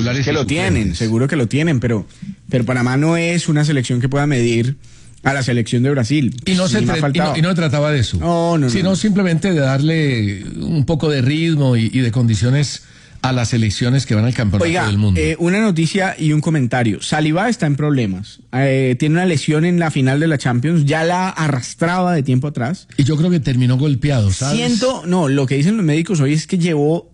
espectaculares. Que lo tienen, seguro que lo tienen, pero Panamá no es una selección que pueda medir a la selección de Brasil. Y no se trataba de eso. No. Sino simplemente de darle un poco de ritmo y de condiciones a las selecciones que van al campeonato del mundo. Una noticia y un comentario. Saliba está en problemas. Tiene una lesión en la final de la Champions. Ya la arrastraba de tiempo atrás. Y yo creo que terminó golpeado, ¿sabes? Lo que dicen los médicos hoy es que llevó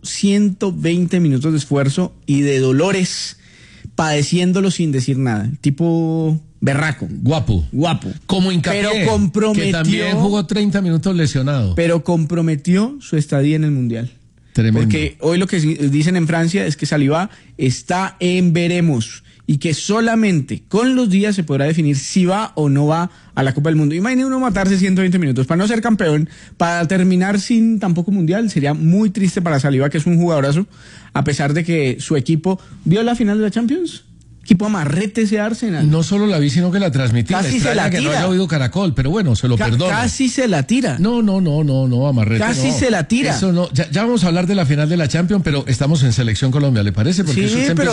120 minutos de esfuerzo y de dolores padeciéndolo sin decir nada. El tipo berraco. Guapo. Como Hincapié, pero comprometió, que también jugó 30 minutos lesionado. Pero comprometió su estadía en el Mundial. Tremendo. Porque hoy lo que dicen en Francia es que Saliba está en veremos y que solamente con los días se podrá definir si va o no va a la Copa del Mundo. Imagínate uno matarse 120 minutos para no ser campeón, para terminar sin tampoco Mundial. Sería muy triste para Saliba, que es un jugadorazo, a pesar de que su equipo vio la final de la Champions. Equipo amarrete ese Arsenal. No solo la vi, sino que la transmití. Casi se la tira. Que no haya oído Caracol, pero bueno, se lo perdono. Casi se la tira. No, amarrete. Casi se la tira. Eso no. Ya vamos a hablar de la final de la Champions, pero estamos en Selección Colombia, ¿le parece? Porque sí, pero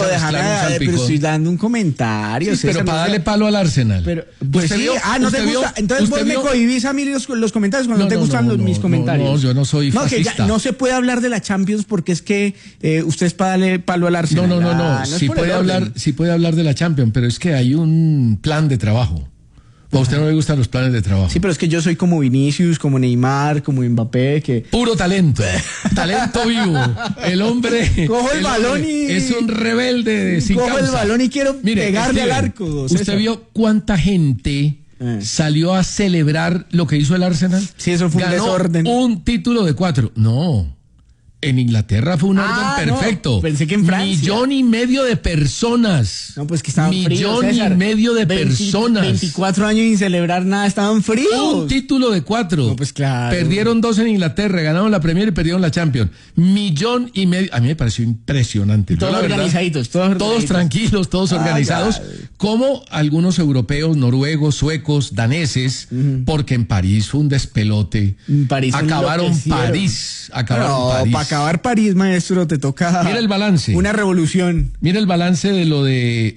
estoy dando un comentario. Sí, pero para darle palo al Arsenal. Pero, pues sí, no te gusta. Entonces vos me cohibís a mí los comentarios cuando no te gustan mis comentarios. No, yo no soy fascista. Que no se puede hablar de la Champions porque es que usted es para darle palo al Arsenal. No. Sí puede hablar de la Champions, pero es que hay un plan de trabajo. ¿A usted no le gustan los planes de trabajo? Sí, pero es que yo soy como Vinicius, como Neymar, como Mbappé, que... Puro talento, talento vivo. El hombre... Cojo el balón y... Es un rebelde sin causa. Cojo el balón y quiero pegarle al arco. ¿Usted vio cuánta gente salió a celebrar lo que hizo el Arsenal? Sí, eso fue un desorden. Un título de 4. No. En Inglaterra fue un orden perfecto. No, pensé que en Francia. 1,5 millones de personas. No, pues que estaban fríos. 1,5 millones de personas. 24 años sin celebrar nada, estaban fríos. Un título de 4. No, pues claro. Perdieron 2 en Inglaterra, ganaron la Premier y perdieron la Champions. 1,5 millones. A mí me pareció impresionante. Todos organizaditos. Todos tranquilos, todos organizados. Como algunos europeos, noruegos, suecos, daneses, porque en París fue un despelote. Acabaron París. Para acabar París, maestro, te toca... Mira el balance. Una revolución. Mira el balance de lo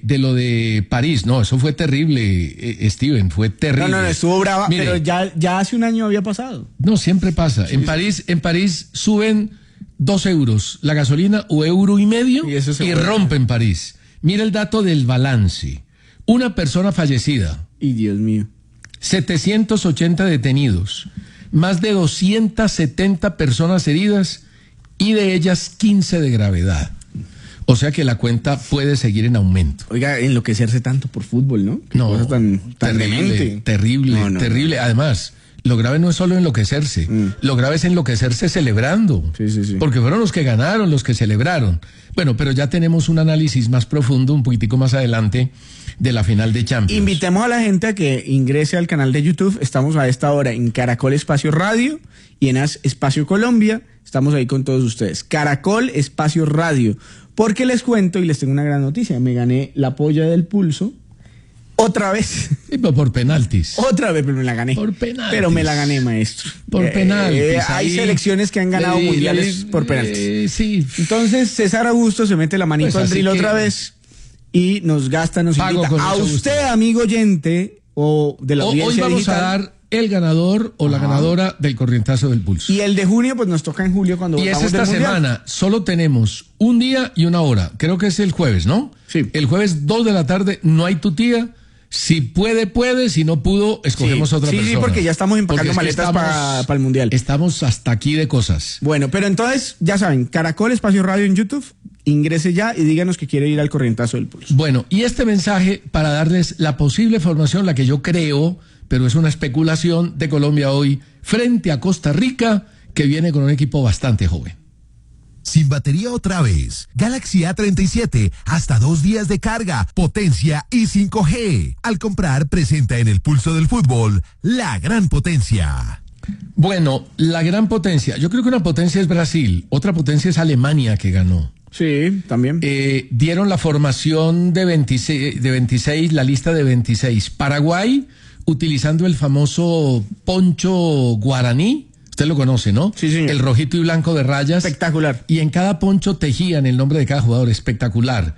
de París. No, eso fue terrible, Steven, fue terrible. No, estuvo brava, mire, pero ya hace un año había pasado. No, siempre pasa. Sí, en París suben 2 euros la gasolina o 1,5 euros y rompen París. Mira el dato del balance. Una persona fallecida. Y Dios mío. 780 detenidos. Más de 270 personas heridas y de ellas 15 de gravedad. O sea que la cuenta puede seguir en aumento. Oiga, enloquecerse tanto por fútbol, ¿no? No, cosa tan terrible. Además, lo grave no es solo enloquecerse, lo grave es enloquecerse celebrando. Sí. Porque fueron los que ganaron, los que celebraron. Bueno, pero ya tenemos un análisis más profundo, un poquitico más adelante, de la final de Champions. Invitemos a la gente a que ingrese al canal de YouTube. Estamos a esta hora en Caracol Espacio Radio y en Espacio Colombia. Estamos ahí con todos ustedes. Caracol Espacio Radio. Porque les cuento y les tengo una gran noticia. Me gané la polla del pulso. Otra vez. Sí, pero por penaltis. Otra vez, pero me la gané. Por penaltis. Pero me la gané, maestro. Por penaltis. Hay selecciones que han ganado mundiales por penaltis. Sí. Entonces, César Augusto se mete la manito al drill otra vez y nos invita. A usted, gusto, amigo oyente, o de la audiencia hoy vamos digital, a dar el ganador o la ganadora del corrientazo del pulso. Y el de junio, pues nos toca en julio cuando y es esta semana. Solo tenemos un día y una hora. Creo que es el jueves, ¿no? Sí. El jueves 2 de la tarde, no hay tutía. Si puede. Si no pudo, escogemos otra persona. Sí, porque ya estamos empacando maletas para el Mundial. Estamos hasta aquí de cosas. Bueno, pero entonces, ya saben, Caracol Espacio Radio en YouTube. Ingrese ya y díganos que quiere ir al corrientazo del pulso. Bueno, y este mensaje para darles la posible formación, la que yo creo, pero es una especulación, de Colombia hoy frente a Costa Rica, que viene con un equipo bastante joven. Sin batería otra vez. Galaxy A37, hasta 2 días de carga, potencia y 5G. Al comprar, presenta en el pulso del fútbol la gran potencia. Bueno, la gran potencia. Yo creo que una potencia es Brasil, otra potencia es Alemania, que ganó. Sí, también. Dieron la formación de 26, la lista de 26. Paraguay, utilizando el famoso poncho guaraní. Usted lo conoce, ¿no? Sí, señor. El rojito y blanco de rayas. Espectacular. Y en cada poncho tejían el nombre de cada jugador. Espectacular.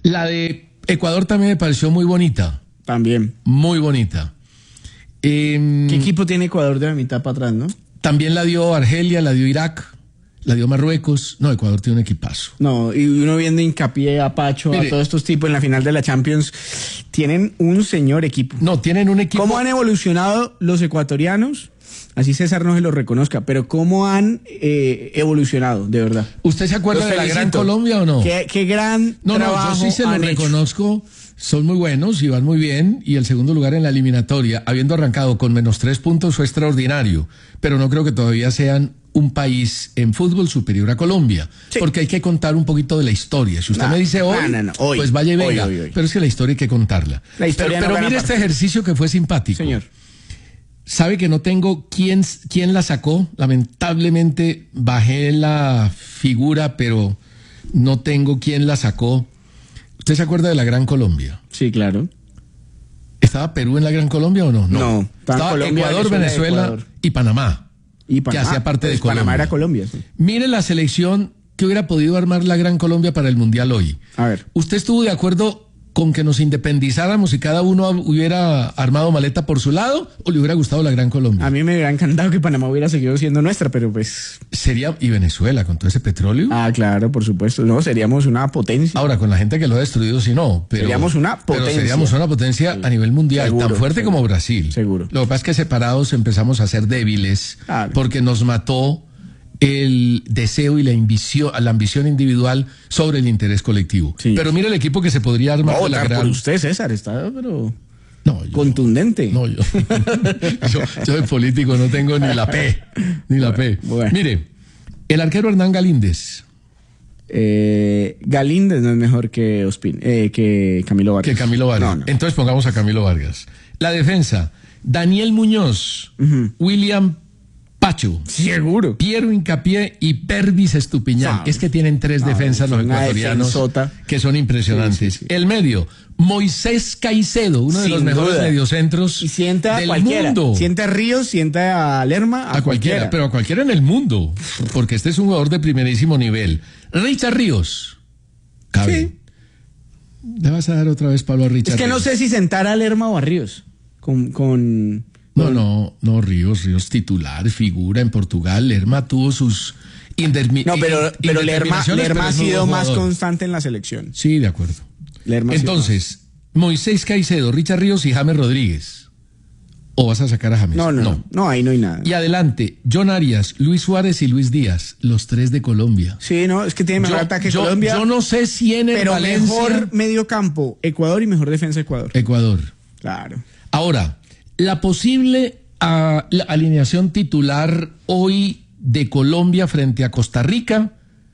La de Ecuador también me pareció muy bonita. También. Muy bonita. ¿Qué equipo tiene Ecuador de la mitad para atrás, no? También la dio Argelia, la dio Irak, la dio Marruecos. No, Ecuador tiene un equipazo. No, y uno viendo hincapié a Pacho, Mire, a todos estos tipos en la final de la Champions, tienen un señor equipo. No, tienen un equipo. ¿Cómo han evolucionado los ecuatorianos? Así César no se los reconozca, pero ¿cómo han evolucionado, de verdad? ¿Usted se acuerda Los de la Gran felicito. Colombia o no? ¿Qué gran No, trabajo yo sí se lo han hecho? reconozco. Son muy buenos y van muy bien. Y el segundo lugar en la eliminatoria, habiendo arrancado con -3 puntos, fue extraordinario. Pero no creo que todavía sean un país en fútbol superior a Colombia. Sí. Porque hay que contar un poquito de la historia. Si usted No, me dice hoy, no. Hoy, pues vaya y venga. hoy. Pero es que la historia hay que contarla. La historia no pero gana mire este partido. ejercicio que fue simpático. Señor. Sabe que no tengo quién la sacó. Lamentablemente bajé la figura, pero no tengo quién la sacó. ¿Usted se acuerda de la Gran Colombia? Sí, claro. ¿Estaba Perú en la Gran Colombia o no? No, Estaba Colombia, Ecuador, Venezuela Ecuador. y Panamá. Y Panamá, que hacía parte de pues Colombia. Panamá era Colombia, sí. Mire la selección que hubiera podido armar la Gran Colombia para el Mundial hoy. A ver. ¿Usted estuvo de acuerdo con que nos independizáramos y cada uno hubiera armado maleta por su lado o le hubiera gustado la Gran Colombia? A mí me hubiera encantado que Panamá hubiera seguido siendo nuestra, pero pues... Sería, y Venezuela con todo ese petróleo. Ah, claro, por supuesto. No, seríamos una potencia. Ahora, con la gente que lo ha destruido, sí no. Pero, Seríamos una pero potencia. seríamos una potencia a nivel mundial, Seguro, tan fuerte seguro. como Brasil. Seguro. Lo que pasa es que separados empezamos a ser débiles Claro. porque nos mató el deseo y la ambición individual sobre el interés colectivo. Sí. Pero mire el equipo que se podría armar No, de la votar gran... por usted, César, está pero No, yo- contundente. No, yo, yo de político no tengo ni la P, ni la P. Bueno. Mire, el arquero Hernán Galíndez, Galíndez no es mejor que que Camilo Vargas. que Camilo Vargas. No. Entonces pongamos a Camilo Vargas. La defensa, Daniel Muñoz, William Pacho, Seguro. Piero Hincapié y Pervis Estupiñán. No. Es que tienen tres No, defensas los una ecuatorianos defensota. que son impresionantes. Sí. El medio, Moisés Caicedo, uno de Sin los mejores duda. mediocentros Y sienta a del cualquiera. mundo. Sienta a Ríos, sienta a Lerma, A cualquiera, pero a cualquiera en el mundo, porque este es un jugador de primerísimo nivel. Richard Ríos. Cabe. Sí. Le vas a dar otra vez palo a Richard Es que no Ríos. sé si sentar a Lerma o a Ríos. Con No, Ríos titular, figura en Portugal. Lerma tuvo sus No, pero Lerma pero ha es muy sido buen más jugador. constante en la selección. Sí, de acuerdo. Lerma ha sido Entonces, Moisés Caicedo, Richard Ríos y James Rodríguez. ¿O vas a sacar a James? No, ahí no hay nada. Y adelante, John Arias, Luis Suárez y Luis Díaz, los tres de Colombia. Sí, no, es que tiene mejor ataque Colombia. Yo no sé si en el pero Valencia, mejor medio campo Ecuador y mejor defensa Ecuador. Ecuador. Claro. Ahora, la posible la alineación titular hoy de Colombia frente a Costa Rica,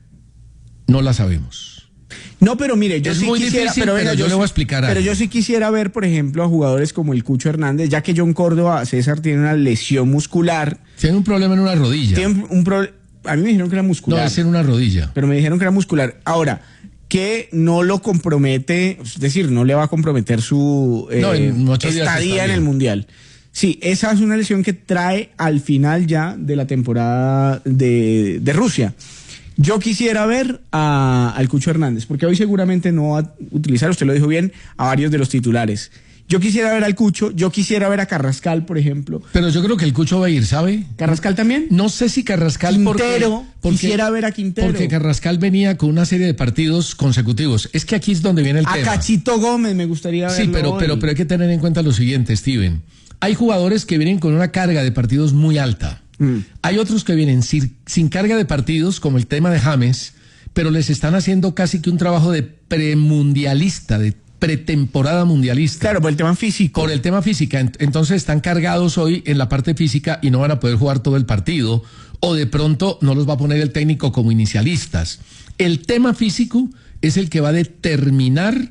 no la sabemos. No, pero mire, yo Es sí muy quisiera, difícil, pero venga, pero yo le voy a explicar Pero algo. yo sí quisiera ver, por ejemplo, a jugadores como el Cucho Hernández, ya que John Córdoba, César, tiene una lesión muscular. Tiene un problema en una rodilla. Tiene a mí me dijeron que era No, muscular. es en una rodilla. Pero me dijeron que era muscular. Ahora, que no lo compromete, es decir, no le va a comprometer su No, en 8 días está estadía en bien. el Mundial. Sí, esa es una lesión que trae al final ya de la temporada de Rusia. Yo quisiera ver al Cucho Hernández, porque hoy seguramente no va a utilizar, usted lo dijo bien, a varios de los titulares. Yo quisiera ver al Cucho, yo quisiera ver a Carrascal, por ejemplo. Pero yo creo que el Cucho va a ir, ¿sabe? ¿Carrascal también? No sé si Carrascal Quintero, quisiera ver a Quintero. Porque Carrascal venía con una serie de partidos consecutivos. Es que aquí es donde viene el A tema. Cachito Gómez me gustaría verlo Sí, pero hoy. hay que tener en cuenta lo siguiente, Steven. Hay jugadores que vienen con una carga de partidos muy alta. Hay otros que vienen sin carga de partidos, como el tema de James, pero les están haciendo casi que un trabajo de premundialista, de pretemporada mundialista. Claro, por el tema físico. Por el tema física. Entonces están cargados hoy en la parte física y no van a poder jugar todo el partido. O de pronto no los va a poner el técnico como inicialistas. El tema físico es el que va a determinar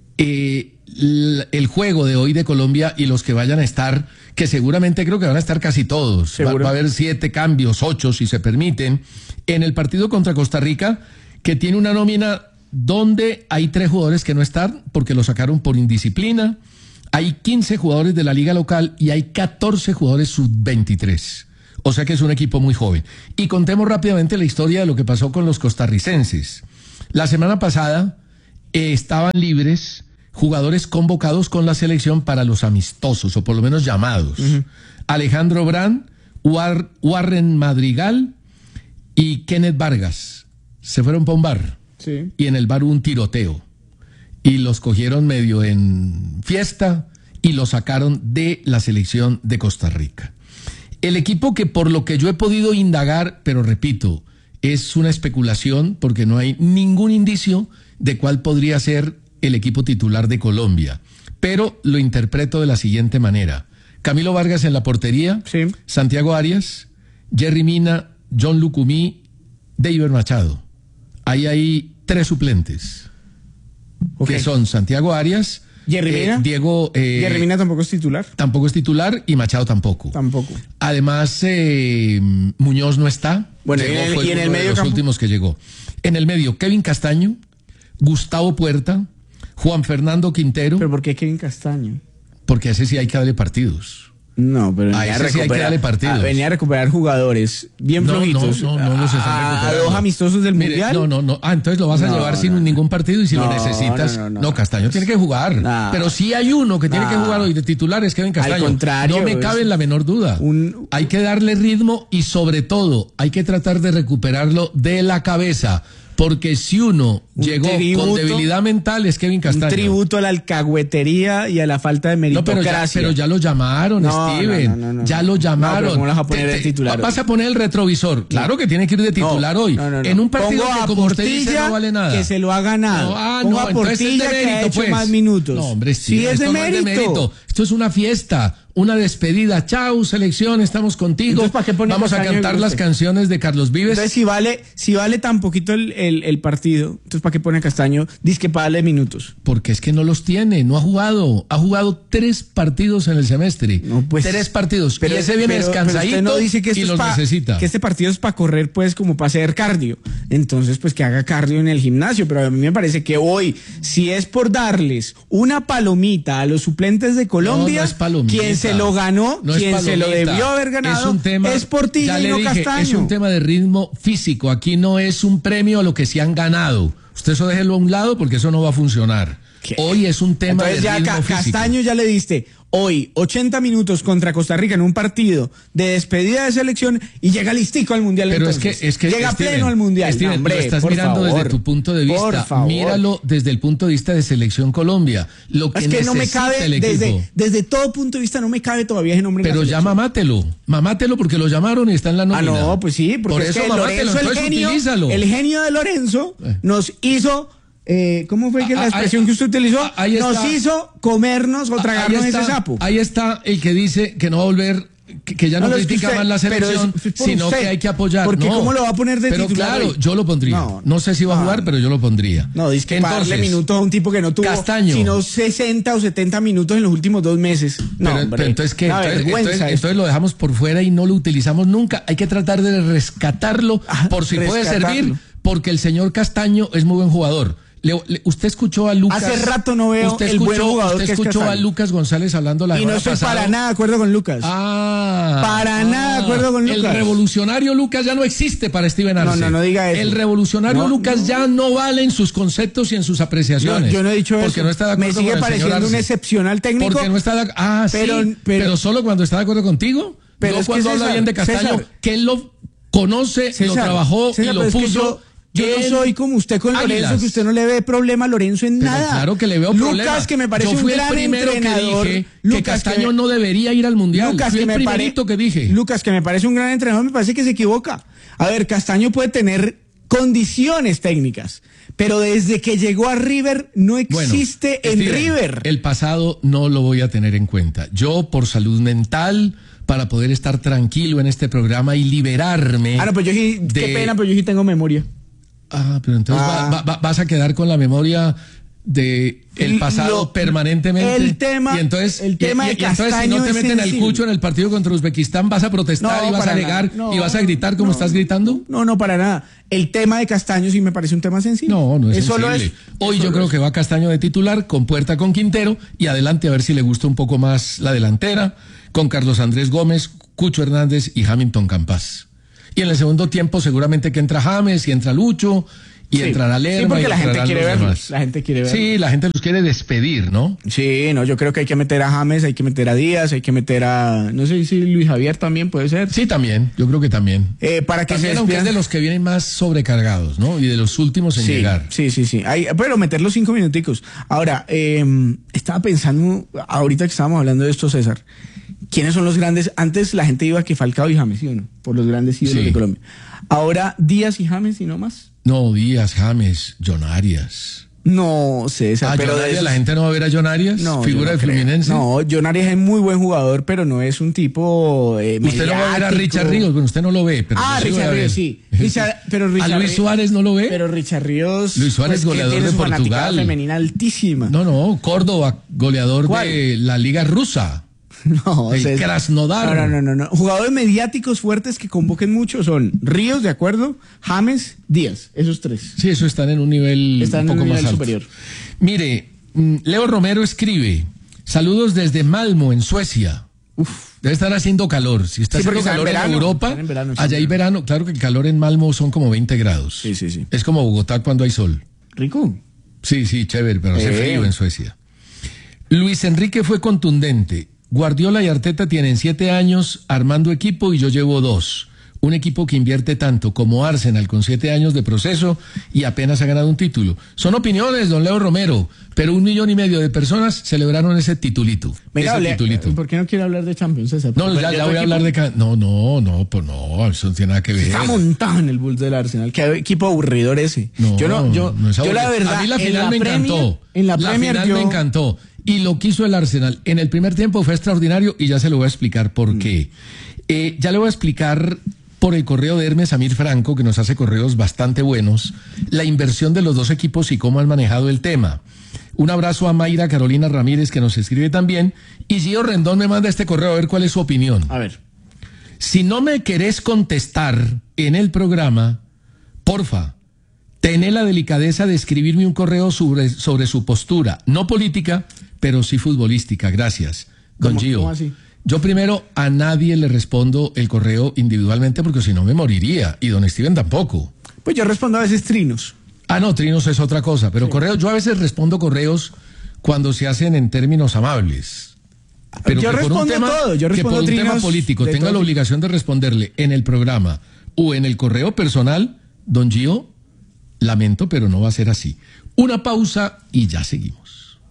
el juego de hoy de Colombia y los que vayan a estar, que seguramente creo que van a estar casi todos. Seguro. Va a haber 7 cambios, 8 si se permiten. En el partido contra Costa Rica, que tiene una nómina donde hay 3 jugadores que no están porque lo sacaron por indisciplina. Hay 15 jugadores de la liga local y hay 14 jugadores sub-23. O sea que es un equipo muy joven. Y contemos rápidamente la historia de lo que pasó con los costarricenses. La semana pasada, estaban libres jugadores convocados con la selección para los amistosos, o por lo menos llamados. Alejandro Brand, Warren Madrigal y Kenneth Vargas. Se fueron para un bar. Sí. Y en el bar hubo un tiroteo. Y los cogieron medio en fiesta y los sacaron de la selección de Costa Rica. El equipo que, por lo que yo he podido indagar, pero repito, es una especulación porque no hay ningún indicio de cuál podría ser el equipo titular de Colombia. Pero lo interpreto de la siguiente manera. Camilo Vargas en la portería, Sí. Santiago Arias, Jerry Mina, John Lucumí, David Machado. Ahí hay 3 suplentes, Ok. que son Santiago Arias, ¿Jerry Mina? Diego... Jerry Mina tampoco es titular. tampoco es titular y Machado tampoco. Tampoco. Además, Muñoz no está. Bueno, Llegó, fue y en el uno de medio los campo. últimos que llegó. En el medio, Kevin Castaño, Gustavo Puerta, Juan Fernando Quintero, ¿Pero por qué Kevin Castaño? porque a ese sí hay que darle partidos. No, pero A ese sí hay que darle partidos. venía a recuperar jugadores bien No, flojitos. no los están a recuperando. 2 amistosos del Mire, Mundial. No. Entonces lo vas a No, llevar no, sin ningún partido y si lo No, necesitas. no. Castaño tiene que jugar. No. Pero sí hay uno que tiene que No. jugar hoy de titular, es Kevin Castaño. Al contrario, no me cabe es la menor duda. Hay que darle ritmo y sobre todo hay que tratar de recuperarlo de la cabeza. Porque si uno llegó con tributo, debilidad mental es Kevin Castaño. Un tributo a la alcahuetería y a la falta de No, meritocracia. pero ya lo llamaron, No, Steven. no. Ya lo llamaron. No, pero ¿cómo lo vas a poner de titular Vas hoy? a poner el retrovisor. Claro que tiene que ir de titular hoy. No. En un partido Pongo que, a como usted dice, Portilla, no vale nada. que se lo ha ganado. Pongo a entonces es Portilla, de que ha mérito, hecho pues. más minutos. No, hombre, Sí, es de esto no mérito. Esto es una fiesta, una despedida. Chau, selección, estamos contigo. Entonces, ¿para qué pone Vamos a Castaño cantar de las usted? canciones de Carlos Vives. Entonces, si vale tan poquito el partido, entonces ¿para qué pone a Castaño? Dice que para darle minutos. Porque es que no los tiene, no ha jugado. Ha jugado 3 partidos en el semestre. No, pues, 3 partidos. Pero y ese viene pero descansadito usted no dice que y esto los necesita. que este partido es para correr, pues, como para hacer cardio. Entonces, pues, que haga cardio en el gimnasio. Pero a mí me parece que hoy, si es por darles una palomita a los suplentes de Colombia, No es palomita. quien se lo ganó, No es quien se lo palomita. debió haber ganado, es Portilla ya y le no dije, Castaño. es un tema de ritmo físico. Aquí no es un premio a lo que se han ganado. Usted eso déjelo a un lado porque eso no va a funcionar. ¿Qué? Hoy es un tema Entonces de ya ritmo físico. Castaño ya le diste hoy 80 minutos contra Costa Rica en un partido de despedida de selección y llega listico al Mundial. Pero entonces. es que llega Steven, pleno al Mundial. Steven, No, hombre, lo estás por mirando favor, desde tu punto de por vista. favor. Míralo desde el punto de vista de Selección Colombia. Lo que Es que no me necesita cabe, el equipo. desde todo punto de vista, no me cabe todavía ese nombre. en la Pero ya selección. mamátelo porque lo llamaron y está en la nómina. No, pues sí, porque por es eso que mamátelo, Lorenzo, entonces utilízalo. el genio de Lorenzo, nos hizo. ¿Cómo fue que la expresión que usted utilizó? Ahí Nos está. hizo comernos o tragarnos Ahí está, ese sapo. Ahí está el que dice que no va a volver, que ya no, No, es que critica usted- más la pero selección, es por sino usted. que hay que apoyar. Porque No, ¿cómo lo va a poner de pero titular claro, hoy? yo lo pondría. No sé si va a jugar, pero yo lo pondría. No, dice que para darle minutos a un tipo que no tuvo Castaño. sino 60 o 70 minutos en los últimos 2 meses. No, Pero, hombre, pero entonces, ¿qué? una vergüenza esto. Entonces lo dejamos por fuera y no lo utilizamos nunca. Hay que tratar de rescatarlo por si puede rescatarlo. servir, porque el señor Castaño es muy buen jugador. Usted escuchó a Lucas. Hace rato no veo el buen jugador Usted que es escuchó a Castaño. Lucas González hablando la Y no semana estoy pasada. para nada de acuerdo con Lucas. Para nada de acuerdo con El Lucas. revolucionario Lucas ya no existe para Steven Arce. No diga eso. El revolucionario Lucas ya no vale en sus conceptos y en sus apreciaciones. Yo no he dicho porque eso. no está de acuerdo Me sigue con el pareciendo señor un Arce. excepcional técnico. Porque no está de acuerdo. Pero solo cuando está de acuerdo contigo. Pero no es que cuando habla César, bien de Castaño, César, que él lo conoce, lo César, trabajó César, y pero lo es que puso. yo no soy como usted con Lorenzo, Águilas. que usted no le ve problema a Lorenzo en Pero nada. claro que le veo problema. Lucas, que me parece Yo fui un gran el primero entrenador. que dije Lucas, que Castaño no debería ir al Mundial. Lucas, Fui que el me primerito que dije. Lucas, que me parece un gran entrenador, me parece que se equivoca. A ver, Castaño puede tener condiciones técnicas, pero desde que llegó a River no existe Bueno, en Steven, River. El pasado no lo voy a tener en cuenta. Yo, por salud mental, para poder estar tranquilo en este programa y liberarme. No, pues yo sí, qué pena, pero yo sí tengo memoria. Pero entonces vas a quedar con la memoria de el pasado Lo- permanentemente. el tema- y entonces, el tema de y entonces si Castaño no te es meten el sensible. cucho en el partido contra Uzbekistán, vas a protestar No, y vas a para negar nada. No, y vas a gritar como estás gritando. No, para nada. El tema de Castaño sí me parece un tema sensible. No es Eso lo sensible. es. Hoy Eso yo lo creo es. que va Castaño de titular, con Puerta con Quintero, y adelante a ver si le gusta un poco más la delantera, con Carlos Andrés Gómez, Cucho Hernández y Hamilton Campas. Y en el segundo tiempo seguramente que entra James y entra Lucho, Y entrará Lerma. Sí, porque y la gente entrarán quiere los verlos. demás. La gente quiere verlos. Sí, la gente los quiere despedir, ¿no? Sí, no, yo creo que hay que meter a James, hay que meter a Díaz, hay que meter a, no sé si Luis Javier también puede ser. Sí, también, yo creo que también. Para que También, se aunque es despidan. de los que vienen más sobrecargados, ¿no? Y de los últimos en Sí, llegar. sí. Pero meter los 5 minuticos. Ahora, estaba pensando, ahorita que estábamos hablando de esto, César, ¿quiénes son los grandes? Antes la gente iba a que Falcao y James, ¿sí o no? Por los grandes ídolos Sí. de Colombia. Ahora, Díaz y James y no más. No, Díaz, James, John Arias. No, César, pero John de Arias, esos- ¿la gente no va a ver a John Arias? No, Figura yo de no creo. Fluminense. No, John Arias es muy buen jugador, pero no es un tipo Usted no va a ver a mediático. Richard Ríos, bueno, usted no lo ve, pero yo sí voy a Richard ver. Ríos, sí. Pero ¿A Richard Luis Ríos- Suárez no lo ve? Pero Richard Ríos. Luis Suárez, que goleador tiene de su fanaticada Portugal. femenina altísima. No, Córdoba, goleador ¿Cuál? de la Liga Rusa. No, El Krasnodar. No. Jugadores mediáticos fuertes que convoquen mucho son Ríos, de acuerdo, James, Díaz, esos tres. Sí, eso están en un nivel Están un en poco un más nivel alto. superior. Mire, Leo Romero escribe, saludos desde Malmo, en Suecia. Debe estar haciendo calor. Si está Sí, porque haciendo calor está en en verano, Europa, están en verano, allá hay siempre. verano. Claro que el calor en Malmo son como 20 grados. Sí. Es como Bogotá cuando hay sol. Rico. Sí, chévere, pero hace frío en Suecia. Luis Enrique fue contundente. Guardiola y Arteta tienen 7 años armando equipo y yo llevo 2. Un equipo que invierte tanto como Arsenal con 7 años de proceso y apenas ha ganado un título. Son opiniones, don Leo Romero, pero 1,5 millones de personas celebraron ese titulito. Venga, ese titulito. ¿por qué no quiere hablar de Champions, César? No, ya voy a hablar de... No, eso no tiene nada que ver. Está montado en el Bulls del Arsenal. Qué equipo aburridor ese. No, yo es la aburrido. verdad. A mí la en final me encantó. En la Premier final yo... me encantó. Y lo que hizo el Arsenal en el primer tiempo fue extraordinario y ya se lo voy a explicar por qué. Ya le voy a explicar por el correo de Hermes Amir Franco, que nos hace correos bastante buenos, la inversión de los dos equipos y cómo han manejado el tema. Un abrazo a Mayra Carolina Ramírez, que nos escribe también. Y Gio Rendón me manda este correo a ver cuál es su opinión. A ver. Si no me querés contestar en el programa, porfa, tené la delicadeza de escribirme un correo sobre su postura, no política, pero sí futbolística. Gracias, don Gio. ¿Cómo así? Yo primero a nadie le respondo el correo individualmente porque si no me moriría, y don Steven tampoco. Pues yo respondo a veces trinos. No, trinos es otra cosa, pero correos, yo a veces respondo correos cuando se hacen en términos amables. Pero Yo que por un respondo tema, todo, yo que respondo por un tema trinos político de tenga todo la tipo. obligación de responderle en el programa o en el correo personal, don Gio, lamento, pero no va a ser así. Una pausa y ya seguimos.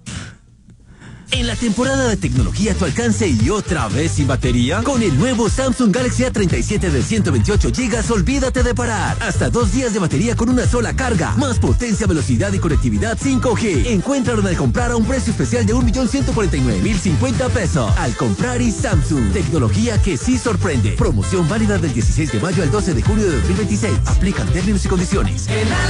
En la temporada de tecnología a tu alcance y otra vez sin batería, con el nuevo Samsung Galaxy A37 de 128 GB, olvídate de parar. Hasta 2 días de batería con una sola carga, más potencia, velocidad y conectividad 5G. Encuéntralo al comprar a un precio especial de 1.149.050 pesos. Al comprar y Samsung, tecnología que sí sorprende. Promoción válida del 16 de mayo al 12 de junio de 2026. Aplican términos y condiciones.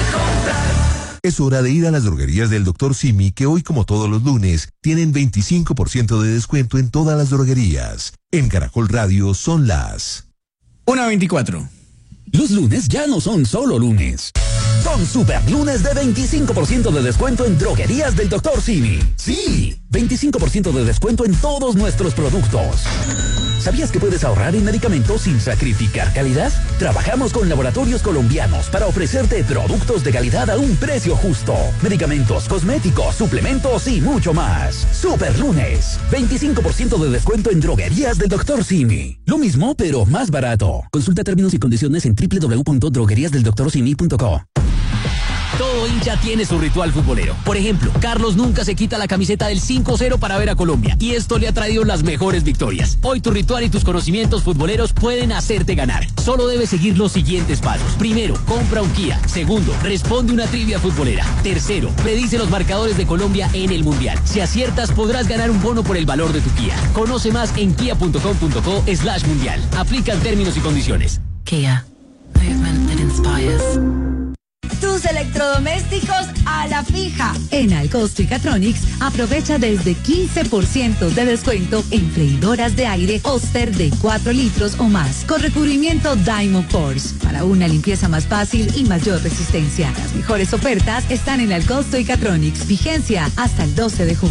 Es hora de ir a las droguerías del Dr. Simi, que hoy, como todos los lunes, tienen 25% de descuento en todas las droguerías. En Caracol Radio son las 1:24. Los lunes ya no son solo lunes. Son super lunes de 25% de descuento en droguerías del Dr. Simi. Sí, 25% de descuento en todos nuestros productos. ¿Sabías que puedes ahorrar en medicamentos sin sacrificar calidad? Trabajamos con laboratorios colombianos para ofrecerte productos de calidad a un precio justo. Medicamentos, cosméticos, suplementos y mucho más. Super lunes, 25% de descuento en droguerías del Dr. Simi. Lo mismo, pero más barato. Consulta términos y condiciones en www.drogueriasdeldoctorsimi.co. Todo hincha tiene su ritual futbolero. Por ejemplo, Carlos nunca se quita la camiseta del 5-0 para ver a Colombia, y esto le ha traído las mejores victorias. Hoy tu ritual y tus conocimientos futboleros pueden hacerte ganar. Solo debes seguir los siguientes pasos. Primero, compra un Kia. Segundo, responde una trivia futbolera. Tercero, predice los marcadores de Colombia en el Mundial. Si aciertas, podrás ganar un bono por el valor de tu Kia. Conoce más en kia.com.co/mundial. Aplican términos y condiciones. Kia. Movement that inspires. Tus electrodomésticos a la fija. En Alcosto y Catronics aprovecha desde 15% de descuento en freidoras de aire Oster de 4 litros o más con recubrimiento Diamond Force para una limpieza más fácil y mayor resistencia. Las mejores ofertas están en Alcosto y Catronics. Vigencia hasta el 12 de junio.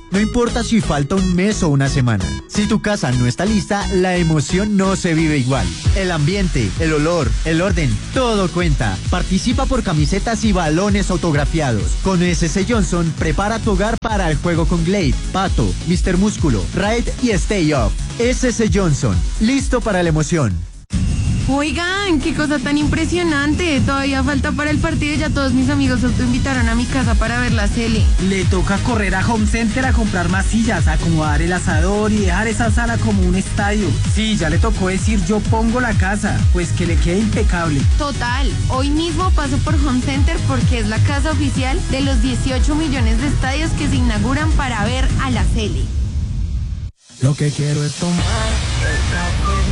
No importa si falta un mes o una semana. Si tu casa no está lista, la emoción no se vive igual. El ambiente, el olor, el orden, todo cuenta. Participa por camisetas y balones autografiados. Con SS Johnson, prepara tu hogar para el juego con Glade, Pato, Mr. Músculo, Raid y Stay Up. SS Johnson, listo para la emoción. Oigan, qué cosa tan impresionante. Todavía falta para el partido y ya todos mis amigos se autoinvitaron a mi casa para ver la Cele. Le toca correr a Home Center a comprar más sillas, a acomodar el asador y dejar esa sala como un estadio. Sí, ya le tocó decir yo pongo la casa, pues que le quede impecable. Total, hoy mismo paso por Home Center porque es la casa oficial de los 18 millones de estadios que se inauguran para ver a la Cele. Lo que quiero es tomar